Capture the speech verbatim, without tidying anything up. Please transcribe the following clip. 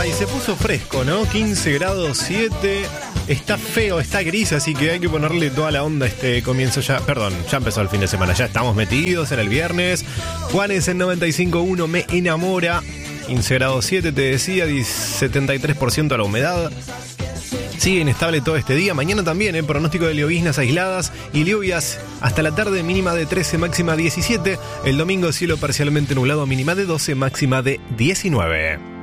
Ay, se puso fresco, ¿no? quince grados siete. Está feo, está gris, así que hay que ponerle toda la onda a este comienzo ya. Perdón, ya empezó el fin de semana, ya estamos metidos en el viernes. Juanes en noventa y cinco punto uno, me enamora. quince grados siete, te decía, setenta y tres por ciento la humedad. Sigue inestable todo este día. Mañana también, ¿eh? Pronóstico de lloviznas aisladas y lluvias hasta la tarde, mínima de trece, máxima diecisiete. El domingo cielo parcialmente nublado, mínima de doce, máxima de diecinueve.